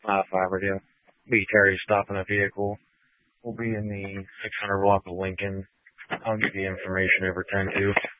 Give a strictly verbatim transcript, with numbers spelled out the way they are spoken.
Uh, five radio. B. Terry stopping a vehicle. We'll be in the six hundred block of Lincoln. I'll give you information over ten two.